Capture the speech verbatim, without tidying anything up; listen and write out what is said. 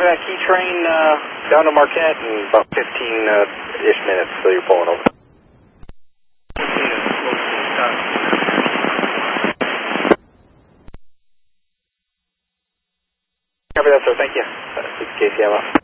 Copy that. Key train uh, down to Marquette in about fifteen-ish uh, minutes, so you're pulling over. Copy that, sir. Thank you. Uh, six K C M.